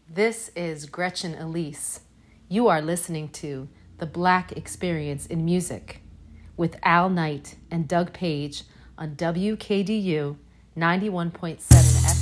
This is Gretchen Elise. You are listening to The Black Experience in Music with Al Knight and Doug Page on WKDU 91.7